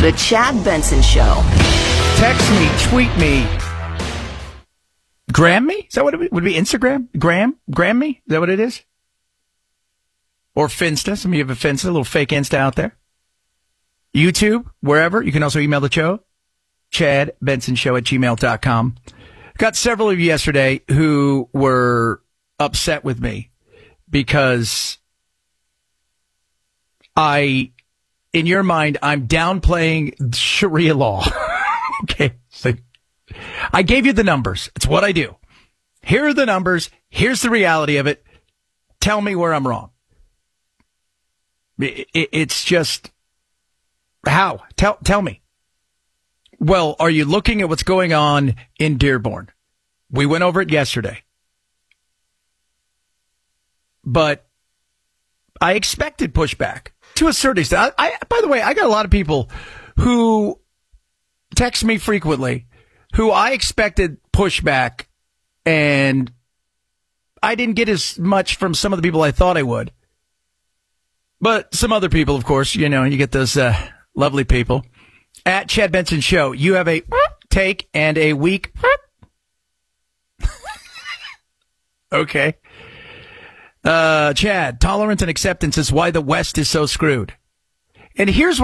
The Chad Benson Show. Text me, tweet me. Gram me? Is that what it would be? Instagram? Gram me? Is that what it is? Or Finsta. Some of you have a Finsta, a little fake Insta out there. YouTube, wherever. You can also email the show. ChadBensonShow@gmail.com. Got several of you yesterday who were upset with me because in your mind, I'm downplaying Sharia law. Okay. So I gave you the numbers. It's what I do. Here are the numbers. Here's the reality of it. Tell me where I'm wrong. It's just, how? Tell me. Well, are you looking at what's going on in Dearborn? We went over it yesterday. But I expected pushback to a certain extent. By the way, I got a lot of people who text me frequently who I expected pushback, and I didn't get as much from some of the people I thought I would. But some other people, of course, you get those lovely people. At Chad Benson Show, you have a take and a weak. Okay. Chad, tolerance and acceptance is why the West is so screwed. And here's what